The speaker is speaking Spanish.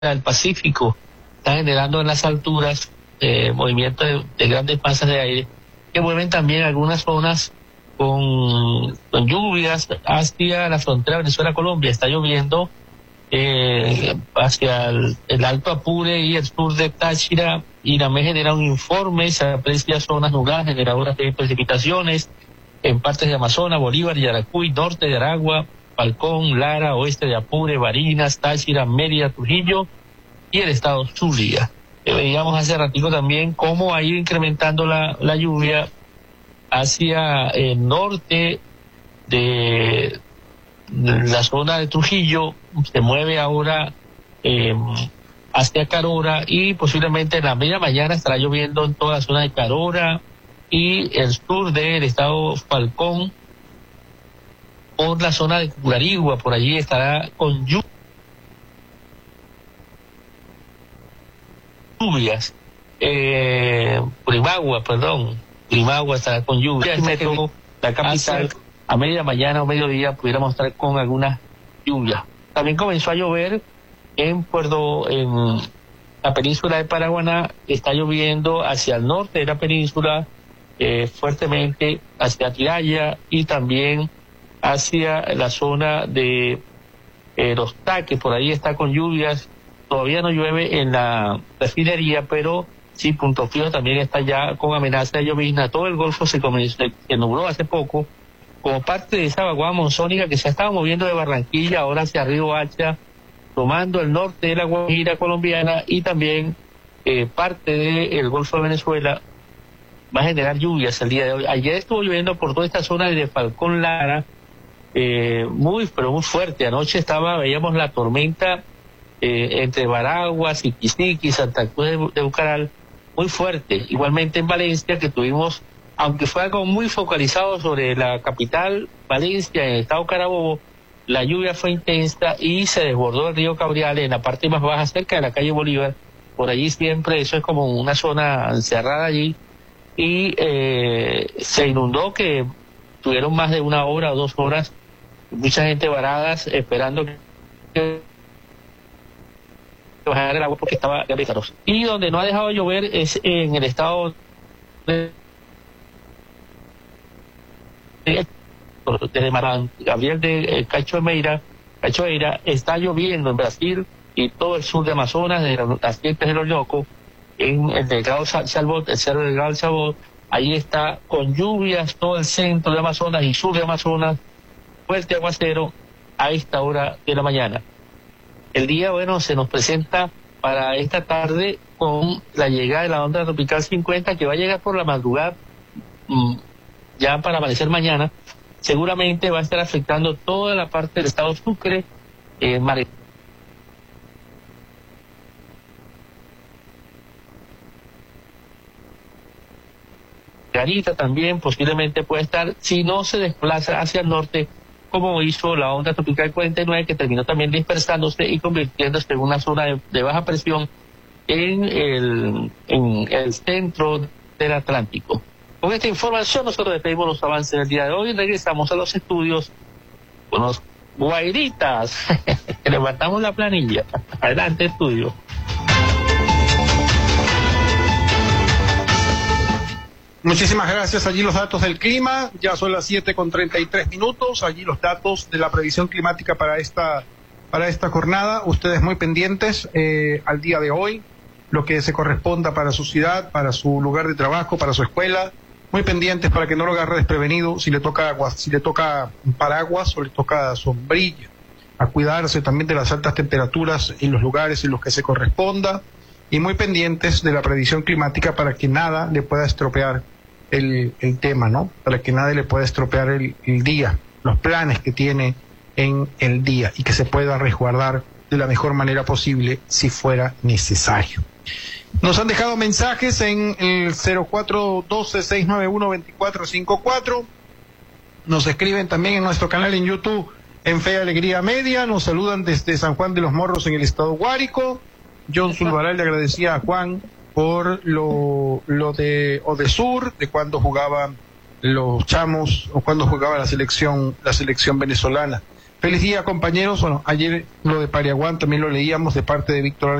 del Pacífico están generando en las alturas movimientos de grandes masas de aire que mueven también algunas zonas con lluvias hacia la frontera Venezuela-Colombia. Está lloviendo hacia el Alto Apure y el sur de Táchira, y también genera un informe, se aprecia zonas nubladas generadoras de precipitaciones en partes de Amazonas, Bolívar, Yaracuy, norte de Aragua, Falcón, Lara, oeste de Apure, Barinas, Táchira, Mérida, Trujillo y el estado Zulia. Veíamos hace ratico también cómo ha ido incrementando la lluvia hacia el norte de la zona de Trujillo, se mueve ahora hacia Carora, y posiblemente en la media mañana estará lloviendo en toda la zona de Carora y el sur del estado Falcón, por la zona de Curarigua, por allí estará con lluvias. Primagua estará con lluvias. La capital, a media mañana o mediodía pudiéramos estar con algunas lluvias. También comenzó a llover en la península de Paraguaná, está lloviendo hacia el norte de la península fuertemente, hacia Atiraya y también hacia la zona de Los Taques, por ahí está con lluvias. Todavía no llueve en la refinería, pero sí, Punto Fijo también está ya con amenaza de llovizna. Todo el Golfo se nubló hace poco, como parte de esa vaguada monzónica que se ha estado moviendo de Barranquilla ahora hacia Río Hacha, tomando el norte de la Guajira colombiana, y también parte del Golfo de Venezuela. Va a generar lluvias el día de hoy. Ayer estuvo lloviendo por toda esta zona de Falcón, Lara, muy fuerte. Anoche veíamos la tormenta entre Baragua, Siquisiqui, Santa Cruz de Bucaral, muy fuerte. Igualmente en Valencia, que tuvimos, aunque fue algo muy focalizado sobre la capital, Valencia, en el estado Carabobo, la lluvia fue intensa y se desbordó el río Cabriales en la parte más baja, cerca de la calle Bolívar. Por allí siempre, eso es como una zona encerrada allí, y se inundó, que tuvieron más de 1 hora o 2 horas, mucha gente varadas esperando que bajara el agua porque estaba ya pesado. Y donde no ha dejado de llover es en el estado de Gabriel de Cachoeira, está lloviendo en Brasil y todo el sur de Amazonas, de las sientes del Orinoco, en el Delgado Chalbot, el Cerro Delgado Chalbot, ahí está con lluvias todo el centro de Amazonas y sur de Amazonas, fuerte aguacero a esta hora de la mañana. El día, se nos presenta para esta tarde con la llegada de la onda tropical 50, que va a llegar por la madrugada, ya para amanecer mañana. Seguramente va a estar afectando toda la parte del estado Sucre, Margarita también posiblemente puede estar, si no se desplaza hacia el norte, como hizo la onda tropical 49, que terminó también dispersándose y convirtiéndose en una zona de baja presión en el centro del Atlántico. Con esta información nosotros despedimos los avances del día de hoy y regresamos a los estudios con los guairitas. Levantamos la planilla. Adelante, estudio. Muchísimas gracias. Allí los datos del clima. Ya son las 7:33. Allí los datos de la previsión climática para esta jornada. Ustedes muy pendientes al día de hoy, lo que se corresponda para su ciudad, para su lugar de trabajo, para su escuela. Muy pendientes para que no lo agarre desprevenido si le toca paraguas o le toca sombrilla. A cuidarse también de las altas temperaturas en los lugares en los que se corresponda. Y muy pendientes de la previsión climática para que nada le pueda estropear el tema, ¿no? Para que nada le pueda estropear el día, los planes que tiene en el día, y que se pueda resguardar de la mejor manera posible si fuera necesario. Nos han dejado mensajes en el 0412-691-2454. Nos escriben también en nuestro canal en YouTube, en Fe y Alegría Media. Nos saludan desde San Juan de los Morros, en el estado Guárico. John Zulbaral le agradecía a Juan por lo de Odesur, de cuando jugaban los chamos o cuando jugaba la selección venezolana. Feliz día, compañeros. Bueno, ayer lo de Pariaguán también lo leíamos de parte de Víctor